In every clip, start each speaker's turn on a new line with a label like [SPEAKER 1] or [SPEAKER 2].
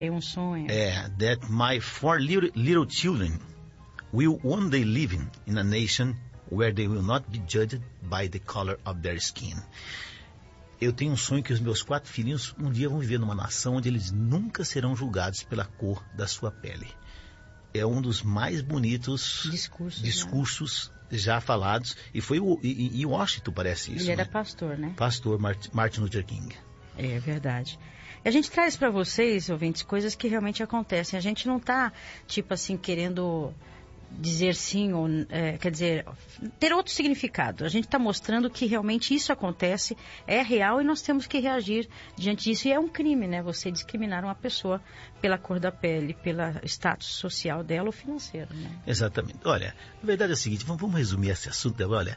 [SPEAKER 1] É um sonho.
[SPEAKER 2] That my four little children will one day live in a nation where they will not be judged by the color of their skin. Eu tenho um sonho que os meus 4 filhinhos um dia vão viver numa nação onde eles nunca serão julgados pela cor da sua pele. É um dos mais bonitos discursos já falados. E foi em Washington, parece isso.
[SPEAKER 1] Ele era pastor, né?
[SPEAKER 2] Pastor Martin Luther King.
[SPEAKER 1] É verdade. E a gente traz para vocês, ouvintes, coisas que realmente acontecem. A gente não está, tipo assim, querendo dizer sim, ou, quer dizer, ter outro significado. A gente está mostrando que realmente isso acontece, é real e nós temos que reagir diante disso. E é um crime, né? Você discriminar uma pessoa pela cor da pele, pelo status social dela ou financeiro, né?
[SPEAKER 2] Exatamente. Olha, a verdade é a seguinte, vamos resumir esse assunto. Olha,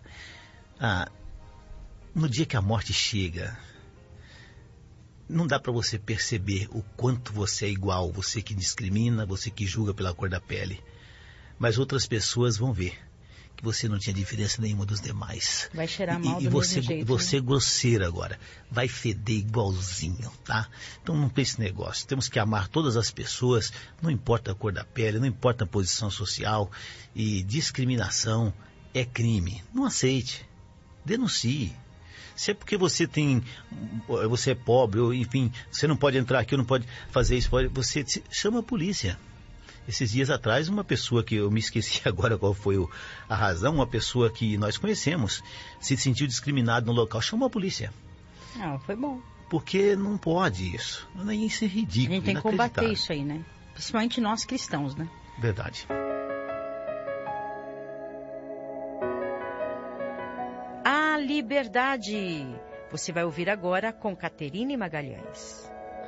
[SPEAKER 2] no dia que a morte chega, não dá para você perceber o quanto você é igual, você que discrimina, você que julga pela cor da pele. Mas outras pessoas vão ver que você não tinha diferença nenhuma dos demais.
[SPEAKER 1] Vai cheirar mal do
[SPEAKER 2] mesmo
[SPEAKER 1] jeito.
[SPEAKER 2] E você é grosseiro agora. Vai feder igualzinho, tá? Então não tem esse negócio. Temos que amar todas as pessoas, não importa a cor da pele, não importa a posição social. E discriminação é crime. Não aceite. Denuncie. Se é porque você é pobre, ou enfim, você não pode entrar aqui, não pode fazer isso, você chama a polícia. Esses dias atrás, uma pessoa que eu me esqueci agora qual foi a razão, uma pessoa que nós conhecemos, se sentiu discriminado no local, chamou a polícia.
[SPEAKER 1] Não, foi bom.
[SPEAKER 2] Porque não pode isso. Isso é ridículo.
[SPEAKER 1] A gente tem que combater isso aí, né? Principalmente nós cristãos, né?
[SPEAKER 2] Verdade.
[SPEAKER 1] A liberdade. Você vai ouvir agora com Caterine Magalhães.